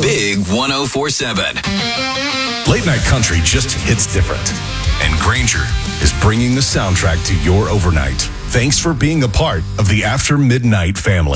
Big 1047. Late night country just hits different. And Granger is bringing the soundtrack to your overnight. Thanks for being a part of the After Midnight family.